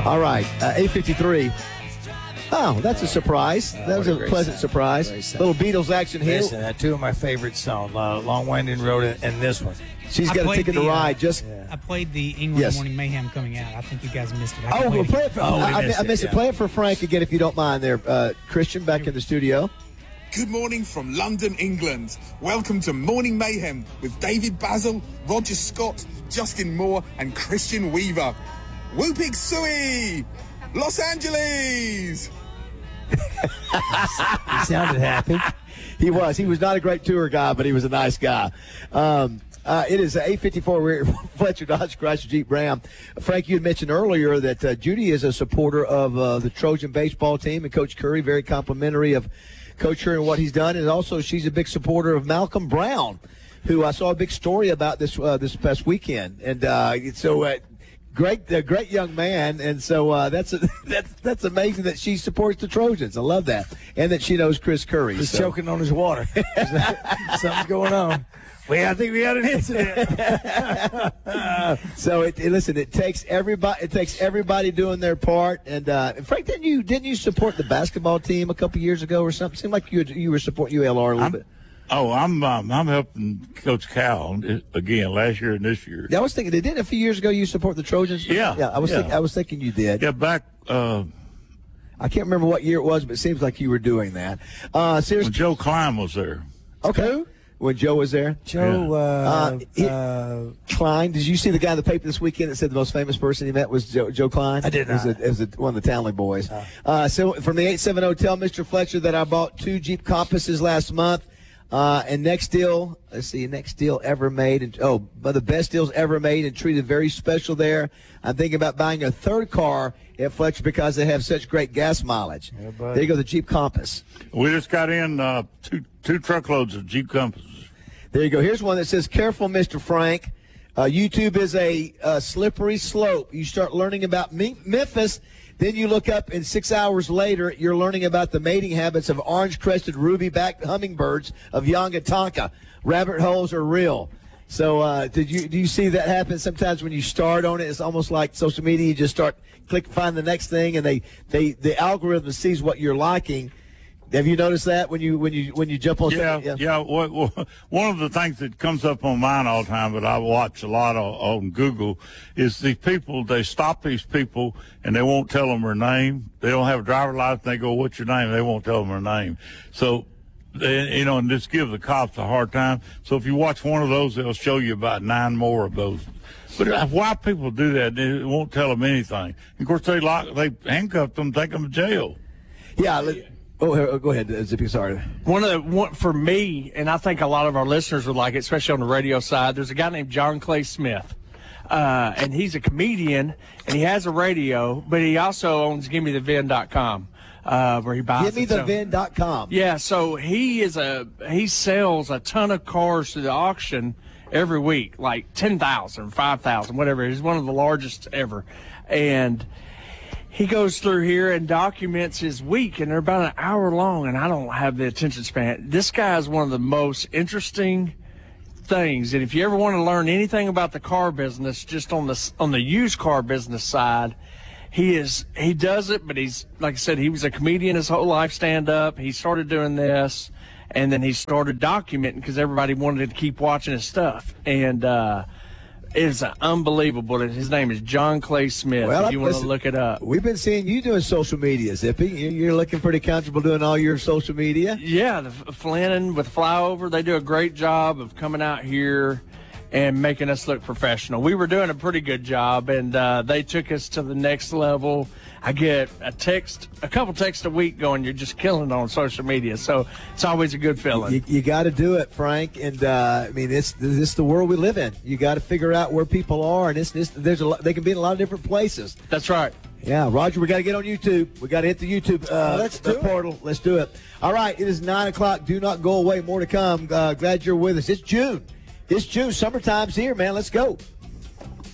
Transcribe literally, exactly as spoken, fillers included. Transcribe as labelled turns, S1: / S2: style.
S1: All right, uh, eight fifty-three. Oh, that's a surprise.
S2: Uh,
S1: that was
S2: a
S1: a pleasant
S2: song.
S1: surprise. Little Beatles action here.
S2: Listen, uh, two of my favorite songs, uh, Long Winding Road and, and this one.
S1: She's
S3: I
S1: got a
S3: played
S1: ticket to
S3: the, uh,
S1: ride. Just
S2: Yeah.
S3: I played the England
S1: Yes.
S3: Morning Mayhem coming out. I think you guys missed it. I can
S1: Oh,
S3: play
S1: well,
S3: it
S1: play
S3: again.
S1: it for,
S2: Oh, we
S1: I, I
S2: missed
S1: I missed
S2: it,
S1: it.
S2: yeah.
S1: Play it for Frank again, if you don't mind there. Uh, Christian, back in the studio.
S4: Good morning from London, England. Welcome to Morning Mayhem with David Basil, Roger Scott, Justin Moore, and Christian Weaver. Whoopig Sui! Los Angeles!
S2: He sounded happy.
S1: He was. He was not a great tour guy, but he was a nice guy. Um, uh, it is eight fifty-four. We're at Fletcher Dodge Chrysler Jeep Ram. Frank, you had mentioned earlier that uh, Judy is a supporter of uh, the Trojan baseball team, and Coach Curry, very complimentary of Coach Curry and what he's done. And also, she's a big supporter of Malcolm Brown, who I saw a big story about this uh, this past weekend. And uh, so uh, great, a great young man. And so uh, that's a, that's that's amazing that she supports the Trojans. I love that, and that she knows Chris Curry.
S2: He's
S1: so.
S2: choking on his water. Something's going on. Well, I think we had an incident.
S1: So it, it, listen, it takes everybody. It takes everybody doing their part. And uh, Frank, didn't you didn't you support the basketball team a couple years ago or something? Seemed like you had, you were supporting U L R a little
S5: I'm,
S1: bit.
S5: Oh, I'm um, I'm helping Coach Cal again last year and this year.
S1: Yeah, I was thinking they did a few years ago. You support the Trojans.
S5: Yeah,
S1: yeah. I was
S5: yeah.
S1: thinking I was thinking you did.
S5: Yeah, back uh,
S1: I can't remember what year it was, but it seems like you were doing that. Uh, seriously,
S5: when Joe Klein was there.
S1: okay. When Joe was there,
S2: Joe uh,
S1: Uh, he-
S2: uh,
S1: Klein. Did you see the guy in the paper this weekend that said the most famous person he met was Joe, Joe Klein?
S2: I did
S1: It was,
S2: not.
S1: a, it was a, one of the Townley boys. Uh, so from the eight seven zero, tell Mister Fletcher that I bought two Jeep Compasses last month. Uh, and next deal, let's see, next deal ever made. And, oh, but the best deals ever made and treated very special there. I'm thinking about buying a third car at Fletcher because they have such great gas mileage.
S2: Yeah, buddy.
S1: There you go, the Jeep Compass.
S5: We just got in uh, two two truckloads of Jeep Compasses.
S1: There you go. Here's one that says, careful, Mister Frank. Uh, YouTube is a uh, slippery slope. You start learning about Me- Memphis, then you look up, and six hours later, you're learning about the mating habits of orange-crested ruby-backed hummingbirds of Yangatonka. Rabbit holes are real. So uh, did you do you see that happen sometimes when you start on it? It's almost like social media. You just start, click, find the next thing, and they, they the algorithm sees what you're liking. Have you noticed that when you when you when you jump on?
S5: Yeah,
S1: something?
S5: yeah. What, what, one of the things that comes up on mine all the time, but I watch a lot on, on Google, is these people. They stop these people and they won't tell them their name. They don't have a driver's license. They go, "What's your name?" They won't tell them their name. So, they, you know, and just give the cops a hard time. So if you watch one of those, they'll show you about nine more of those. But why people do that? They won't tell them anything. Of course, they lock, they handcuff them, take them to jail.
S1: Yeah. let- Oh, go ahead, Zippy. Sorry.
S6: One of the one for me, and I think a lot of our listeners would like it, especially on the radio side. There's a guy named John Clay Smith, uh, and he's a comedian, and he has a radio, but he also owns Give Me The Vin dot com, uh, where he buys.
S1: Give me
S6: and
S1: the
S6: sells.
S1: Vin dot com.
S6: Yeah, so he is a he sells a ton of cars to the auction every week, like ten thousand, five thousand, whatever. He's one of the largest ever, and he goes through here and documents his week, and they're about an hour long, and I don't have the attention span. This guy is one of the most interesting things, and if you ever want to learn anything about the car business, just on the on the used car business side, he is he does it. But he's, like I said, he was a comedian his whole life, stand up. He started doing this, and then he started documenting because everybody wanted to keep watching his stuff, and uh, it's unbelievable. His name is John Clay Smith.
S1: Well,
S6: if you want to
S1: listen,
S6: look it up.
S1: We've been seeing you doing social media, Zippy. You- You're looking pretty comfortable doing all your social media.
S6: Yeah, the F- Flannan with Flyover, they do a great job of coming out here and making us look professional. We were doing a pretty good job, and uh, they took us to the next level. I get a text, a couple texts a week going, you're just killing it on social media. So it's always a good feeling.
S1: You, you got to do it, Frank. And uh, I mean, it's this is the world we live in. You got to figure out where people are, and it's, it's there's a lot, they can be in a lot of different places.
S6: That's right.
S1: Yeah, Roger, we got to get on YouTube. We got to hit the YouTube uh,
S2: Let's
S1: the
S2: do it.
S1: portal. Let's do it. All right, it is nine o'clock. Do not go away. More to come. Uh, glad you're with us. It's June. It's June. Summertime's here, man. Let's go.